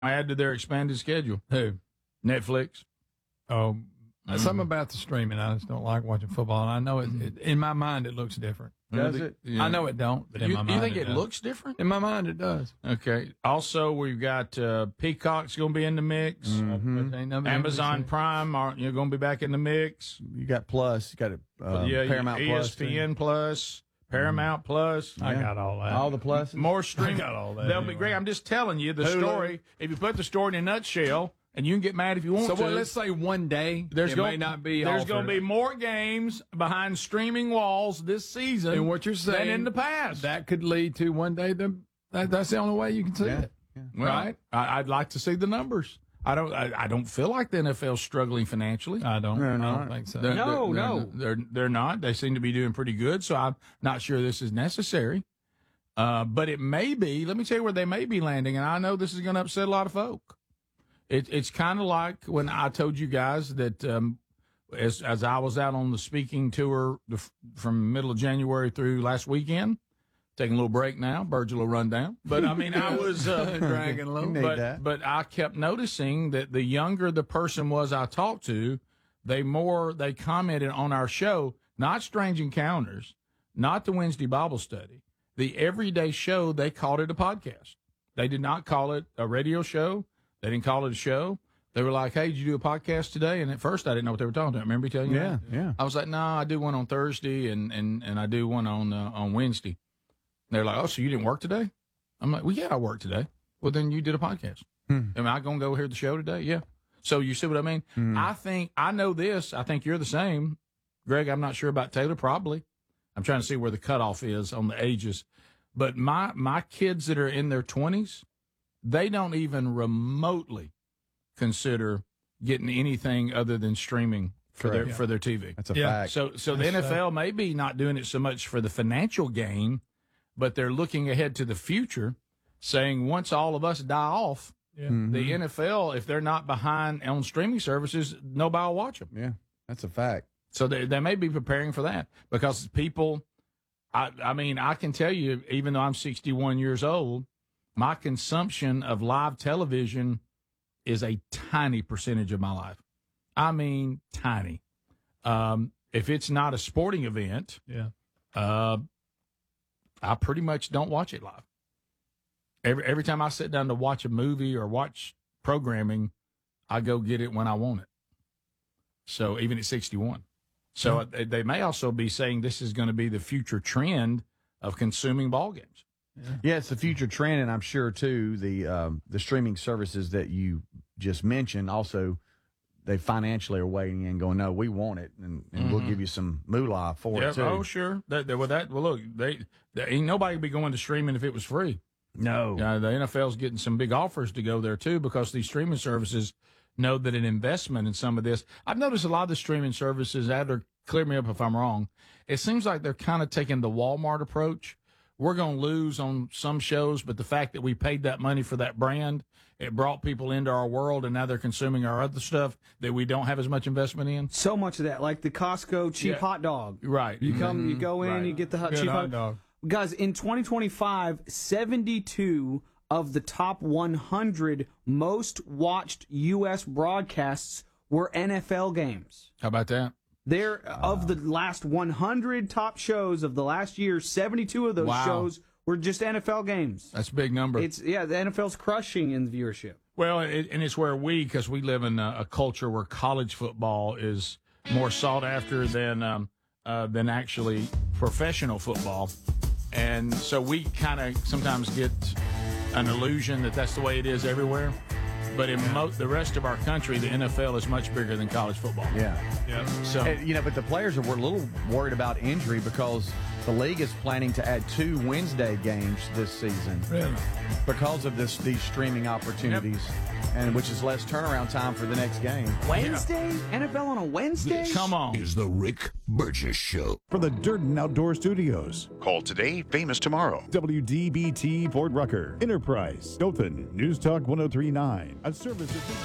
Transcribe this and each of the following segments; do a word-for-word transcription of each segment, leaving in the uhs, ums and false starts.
add to their expanded schedule? Who? Netflix. Oh, mm-hmm. Something about the streaming. I just don't like watching football. And I know it, it. In my mind, it looks different. Does it? Yeah. I know it don't, but in you, my mind, you think it, it, does. looks different? In my mind, it does. Okay. Also, we've got uh, Peacock's going to be in the mix. Mm-hmm. Amazon Prime are you're going to be back in the mix. You got Plus. You got uh, yeah, Paramount E S P N Plus. Plus, Paramount Plus. I got all that. All the pluses. More streaming. I got all that. They'll anyway. be great. I'm just telling you the Hulu. story. If you put the story in a nutshell, and you can get mad if you want So to. what, let's say one day There's it gonna, may not be There's offered. going to be more games behind streaming walls this season And what you're saying, than in the past. That could lead to one day the that, that's the only way you can see Yeah. it. Yeah. Well, Right? I, I'd like to see the numbers. I don't. I, I don't feel like the N F L's struggling financially. I don't. They're I not. don't think so. They're, No, they're, no. they're, they're they're not. They seem to be doing pretty good. So I'm not sure this is necessary. Uh, but it may be. Let me tell you where they may be landing, and I know this is going to upset a lot of folk. It, it's kind of like when I told you guys that um, as as I was out on the speaking tour the, from middle of January through last weekend, taking a little break now, birds a little rundown. But I mean, I was uh, Dragging low. You need but that. but I kept noticing that the younger the person was I talked to, they more they commented on our show, not Strange Encounters, not the Wednesday Bible study, the everyday show. They called it a podcast. They did not call it a radio show. They didn't call it a show. They were like, "Hey, did you do a podcast today?" And at first, I didn't know what they were talking about. Remember me telling you? Yeah, that? yeah. I was like, "No, I do one on Thursday, and and and I do one on uh, on Wednesday." They're like, "Oh, so you didn't work today?" I'm like, "Well, yeah, I worked today." Well, then you did a podcast. Hmm. Am I going to go hear the show today? Yeah. So you see what I mean? Hmm. I think I know this. I think you're the same, Greg. I'm not sure about Taylor. Probably. I'm trying to see where the cutoff is on the ages. But my my kids that are in their twenties, they don't even remotely consider getting anything other than streaming for Correct. their Yeah. for their T V. That's a Yeah. fact. So, so the That's N F L may be not doing it so much for the financial gain, but they're looking ahead to the future, saying once all of us die off, Yeah. Mhm. the N F L, if they're not behind on streaming services, nobody will watch them. Yeah, that's a fact. So they, they may be preparing for that because people, I, I mean, I can tell you, even though I'm sixty-one years old, my consumption of live television is a tiny percentage of my life. I mean, tiny. Um, if it's not a sporting event, Yeah. uh, I pretty much don't watch it live. Every every time I sit down to watch a movie or watch programming, I go get it when I want it. So even at sixty-one. So Yeah. they may also be saying this is going to be the future trend of consuming ball games. Yeah, it's the future trend, and I'm sure too the um, the streaming services that you just mentioned also they financially are waiting and going, no, we want it, and, and we'll give you some moolah for Yeah, it too. oh sure. That, that, well, that well look, they, they ain't nobody be going to streaming if it was free. No, Uh, the N F L's getting some big offers to go there too because these streaming services know that an investment in some of this. I've noticed a lot of the streaming services, after clear me up if I'm wrong, it seems like they're kind of taking the Walmart approach. We're going to lose on some shows, but the fact that we paid that money for that brand, it brought people into our world, and now they're consuming our other stuff that we don't have as much investment in. So much of that, like the Costco cheap Yeah. hot dog. Right. You come, you go in, Right. you get the hot, Good cheap hot hot dog. Guys, in twenty twenty-five, seventy-two of the top one hundred most watched U S broadcasts were N F L games. How about that? There, of the last one hundred top shows of the last year, seventy-two of those Wow. shows were just N F L games. That's a big number. It's yeah, the N F L's crushing in viewership. Well, it, and it's where we, because we live in a, a culture where college football is more sought after than um, uh, than actually professional football, and so we kind of sometimes get an illusion that that's the way it is everywhere. But in mo- the rest of our country, the N F L is much bigger than college football. yeah. Yeah. So And, you know, but the players are we're a little worried about injury because the league is planning to add two Wednesday games this season Really? because of this these streaming opportunities, and which is less turnaround time for the next game. Wednesday? N F L on a Wednesday? come on. Is the Rick Burgess Show. For the Dirt and Outdoor Studios. Call today, famous tomorrow. W D B T Fort Rucker. Enterprise. Dothan. News Talk one oh three point nine. A service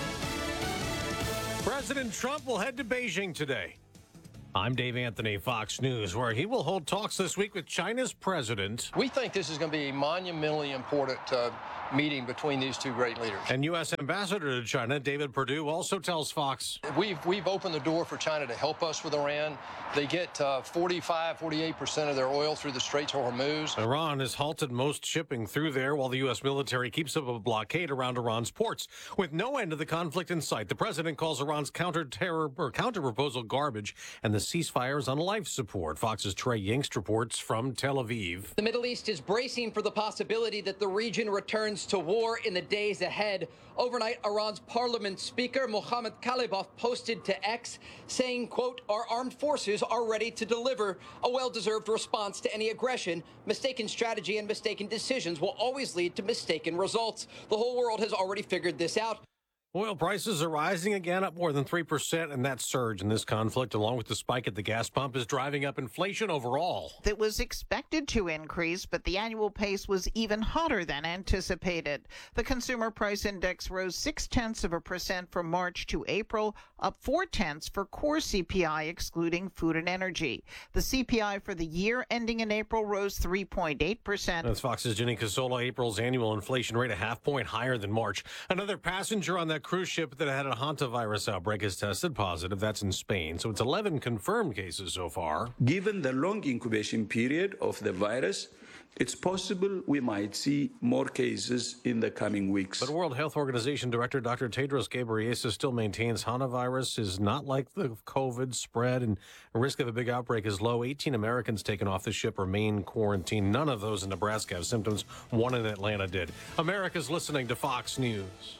of... President Trump will head to Beijing today. I'm Dave Anthony, Fox News, where he will hold talks this week with China's president. We think this is going to be monumentally important uh, meeting between these two great leaders. And U S Ambassador to China, David Perdue, also tells Fox. We've, we've opened the door for China to help us with Iran. They get uh, forty-five, forty-eight percent of their oil through the Straits of Hormuz. Iran has halted most shipping through there while the U S military keeps up a blockade around Iran's ports. With no end to the conflict in sight, the president calls Iran's counter-terror or counter-proposal garbage, and the ceasefire is on life support. Fox's Trey Yingst reports from Tel Aviv. The Middle East is bracing for the possibility that the region returns to war in the days ahead. Overnight, Iran's parliament speaker, Mohammad Khalibaf, posted to X saying, quote, "Our armed forces are ready to deliver a well-deserved response to any aggression. Mistaken strategy and mistaken decisions will always lead to mistaken results. The whole world has already figured this out." Oil prices are rising again, up more than three percent, and that surge in this conflict, along with the spike at the gas pump, is driving up inflation overall. It was expected to increase, but the annual pace was even hotter than anticipated. The Consumer Price Index rose six-tenths of a percent from March to April, up four-tenths for core C P I, excluding food and energy. The C P I for the year ending in April rose three point eight percent. That's Fox's Jenny Casola. April's annual inflation rate a half point higher than March. Another passenger on that cruise ship that had a hantavirus outbreak has tested positive. That's in Spain. So it's eleven confirmed cases so far. Given the long incubation period of the virus, it's possible we might see more cases in the coming weeks. But World Health Organization Director Doctor Tedros Ghebreyesus still maintains hantavirus is not like the COVID spread, and the risk of a big outbreak is low. eighteen Americans taken off the ship remain quarantined. None of those in Nebraska have symptoms. One in Atlanta did. America's listening to Fox News.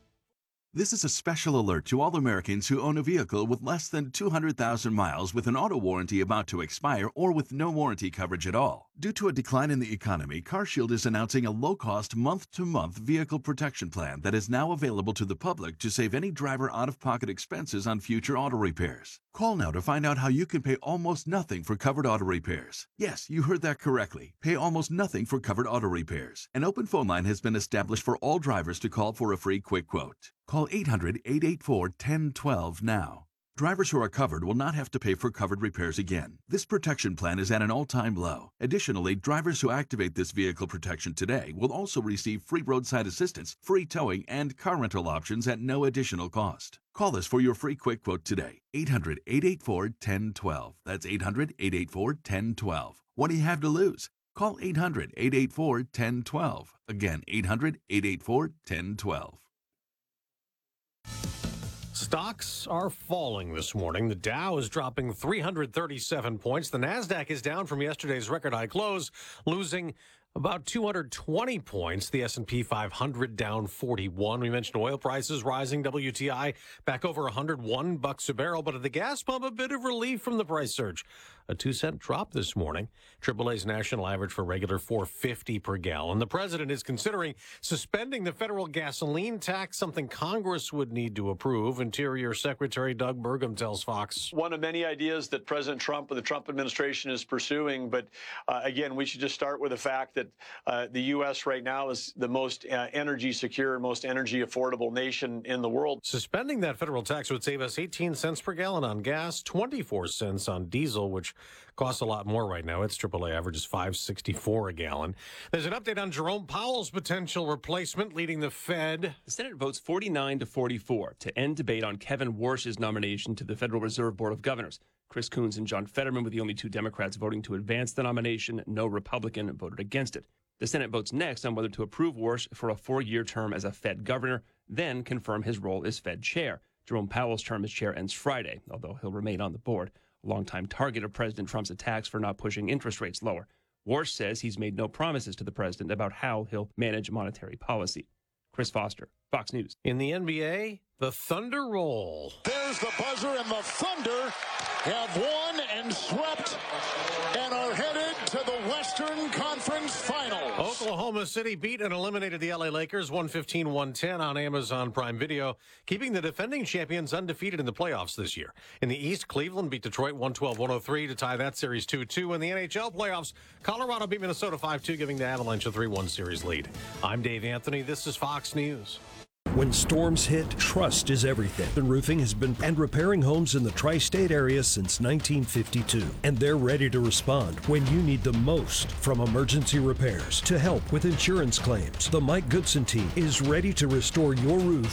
This is a special alert to all Americans who own a vehicle with less than two hundred thousand miles with an auto warranty about to expire or with no warranty coverage at all. Due to a decline in the economy, CarShield is announcing a low-cost month-to-month vehicle protection plan that is now available to the public to save any driver out-of-pocket expenses on future auto repairs. Call now to find out how you can pay almost nothing for covered auto repairs. Yes, you heard that correctly. Pay almost nothing for covered auto repairs. An open phone line has been established for all drivers to call for a free quick quote. Call eight hundred, eight eight four, one zero one two now. Drivers who are covered will not have to pay for covered repairs again. This protection plan is at an all-time low. Additionally, drivers who activate this vehicle protection today will also receive free roadside assistance, free towing, and car rental options at no additional cost. Call us for your free quick quote today. eight hundred, eight eight four, one zero one two. That's eight hundred, eight eight four, one zero one two. What do you have to lose? Call eight hundred, eight eight four, one zero one two. Again, eight hundred, eight eight four, one zero one two. Stocks are falling this morning. The Dow is dropping three hundred thirty-seven points. The NASDAQ is down from yesterday's record high close, losing about two hundred twenty points. The S and P five hundred down forty-one. We mentioned oil prices rising. W T I back over one hundred one bucks a barrel. But at the gas pump, a bit of relief from the price surge. A two cent drop this morning. triple A's national average for regular four fifty per gallon. The president is considering suspending the federal gasoline tax, something Congress would need to approve. Interior Secretary Doug Burgum tells Fox. One of many ideas that President Trump or the Trump administration is pursuing. But uh, again, we should just start with the fact that uh, the U S right now is the most uh, energy secure, most energy affordable nation in the world. Suspending that federal tax would save us eighteen cents per gallon on gas, twenty-four cents on diesel, which costs a lot more right now. Its triple A average is five sixty-four a gallon. There's an update on Jerome Powell's potential replacement leading the Fed. The Senate votes forty-nine to forty-four to end debate on Kevin Warsh's nomination to the Federal Reserve Board of Governors. Chris Coons and John Fetterman were the only two Democrats voting to advance the nomination. No Republican voted against it. The Senate votes next on whether to approve Warsh for a four-year term as a Fed governor, then confirm his role as Fed chair. Jerome Powell's term as chair ends Friday, although he'll remain on the board. A longtime target of President Trump's attacks for not pushing interest rates lower. Warsh says he's made no promises to the president about how he'll manage monetary policy. Chris Foster, Fox News. In the N B A, the Thunder roll. There's the buzzer, and the Thunder have won and swept and are headed to the Western Conference Finals. Oklahoma City beat and eliminated the L A Lakers one fifteen to one ten on Amazon Prime Video, keeping the defending champions undefeated in the playoffs this year. In the East, Cleveland beat Detroit one twelve to one oh three to tie that series two two. In the N H L playoffs, Colorado beat Minnesota five two, giving the Avalanche a three one series lead. I'm Dave Anthony. This is Fox News. When storms hit, trust is everything. And Roofing has been and repairing homes in the tri-state area since nineteen fifty-two. And they're ready to respond when you need them most. From emergency repairs to help with insurance claims, the Mike Goodson team is ready to restore your roof